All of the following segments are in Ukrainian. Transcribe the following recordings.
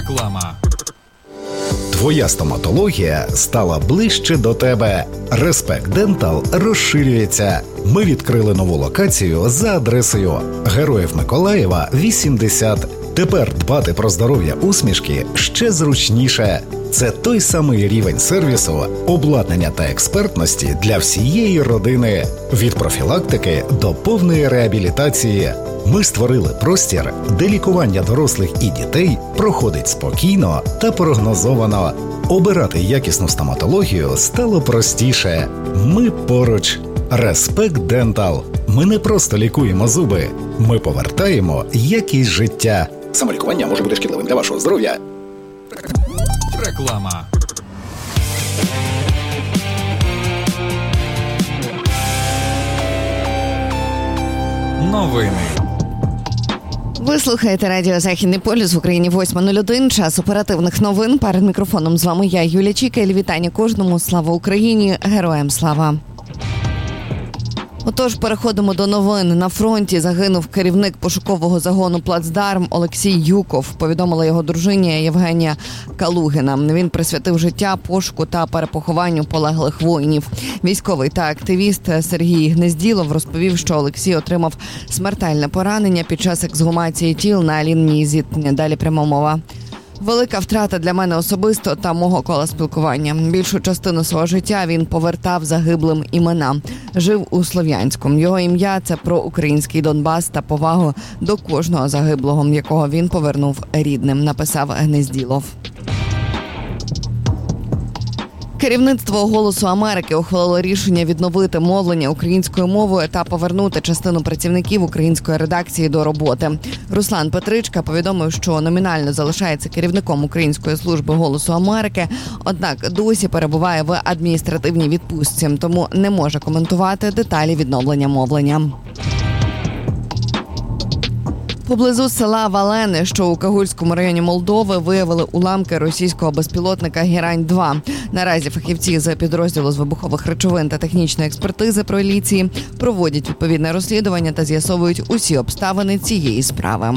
Реклама. Твоя стоматологія стала ближче до тебе. Респект Дентал розширюється. Ми відкрили нову локацію за адресою Героїв Миколаєва, 80. Тепер дбати про здоров'я усмішки ще зручніше. Це той самий рівень сервісу, обладнання та експертності для всієї родини. Від профілактики до повної реабілітації. Ми створили простір, де лікування дорослих і дітей проходить спокійно та прогнозовано. Обирати якісну стоматологію стало простіше. Ми поруч. Респект Дентал. Ми не просто лікуємо зуби. Ми повертаємо якість життя. Самолікування може бути шкідливим для вашого здоров'я. Реклама. Новини. Ви слухаєте радіо «Західний полюс» в Україні 8:01. Час оперативних новин. Перед мікрофоном з вами я, Юлія Чікель. Вітання кожному. Слава Україні! Героям слава! Отож, переходимо до новин. На фронті загинув керівник пошукового загону «Плацдарм» Олексій Юков, повідомила його дружині Євгенія Калугіна. Він присвятив життя пошуку та перепохованню полеглих воїнів. Військовий та активіст Сергій Гнезділов розповів, що Олексій отримав смертельне поранення під час ексгумації тіл на лінії зіткнення. Далі пряма мова. Велика втрата для мене особисто та мого кола спілкування. Більшу частину свого життя він повертав загиблим імена. Жив у Слов'янську. Його ім'я – це про український Донбас та повагу до кожного загиблого, якого він повернув рідним, написав Гнезділов. Керівництво «Голосу Америки» ухвалило рішення відновити мовлення українською мовою та повернути частину працівників української редакції до роботи. Руслан Петричка повідомив, що номінально залишається керівником української служби «Голосу Америки», однак досі перебуває в адміністративній відпустці, тому не може коментувати деталі відновлення мовлення. Поблизу села Валени, що у Кагульському районі Молдови, виявили уламки російського безпілотника «Герань-2». Наразі фахівці з підрозділу з вибухових речовин та технічної експертизи поліції проводять відповідне розслідування та з'ясовують усі обставини цієї справи.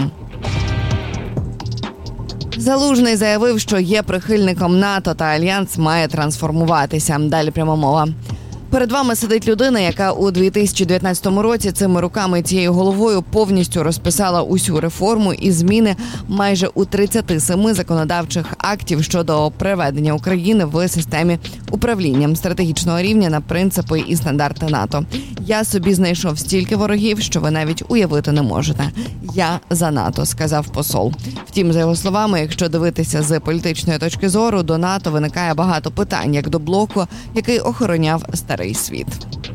Залужний заявив, що є прихильником НАТО та Альянс має трансформуватися. Далі пряма мова. Перед вами сидить людина, яка у 2019 році цими руками і цією головою повністю розписала усю реформу і зміни майже у 37 законодавчих актів щодо приведення України в системі управління стратегічного рівня на принципи і стандарти НАТО. Я собі знайшов стільки ворогів, що ви навіть уявити не можете. Я за НАТО, сказав посол. Втім, за його словами, якщо дивитися з політичної точки зору, до НАТО виникає багато питань, як до блоку, який охороняв старий світ.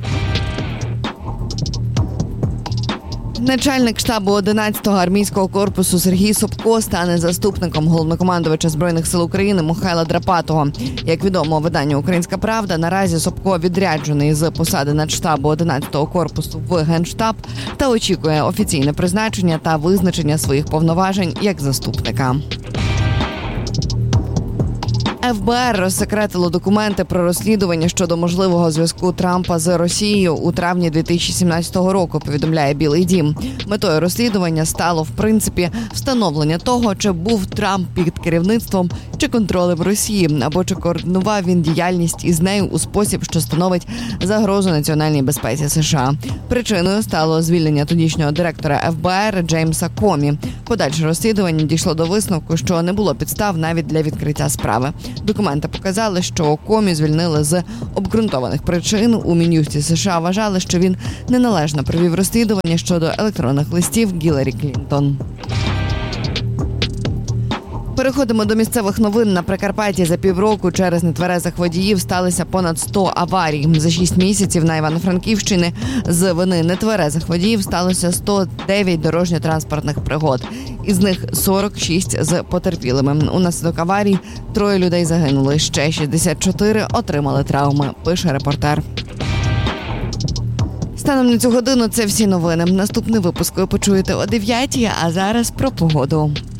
Начальник штабу 11-го армійського корпусу Сергій Собко стане заступником головнокомандувача Збройних сил України Михайла Драпатого. Як відомо виданню «Українська правда», наразі Собко відряджений з посади начштабу 11-го корпусу в Генштаб та очікує офіційне призначення та визначення своїх повноважень як заступника. ФБР розсекретило документи про розслідування щодо можливого зв'язку Трампа з Росією у травні 2017 року, повідомляє Білий дім. Метою розслідування стало, в принципі, встановлення того, чи був Трамп під керівництвом чи контролем Росії, або чи координував він діяльність із нею у спосіб, що становить загрозу національній безпеці США. Причиною стало звільнення тодішнього директора ФБР Джеймса Комі. Подальше розслідування дійшло до висновку, що не було підстав навіть для відкриття справи. Документи показали, що Комі звільнили з обґрунтованих причин. У Мін'юсті США вважали, що він неналежно провів розслідування щодо електронних листів Гіларі Клінтон. Переходимо до місцевих новин. На Прикарпатті за півроку через нетверезих водіїв сталося понад 100 аварій. За 6 місяців на Івано-Франківщині з вини нетверезих водіїв сталося 109 дорожньо-транспортних пригод. Із них 46 з потерпілими. Унаслідок аварій 3 людей загинули, ще 64 отримали травми, пише репортер. Станом на цю годину це всі новини. Наступний випуск ви почуєте о 9:00, а зараз про погоду.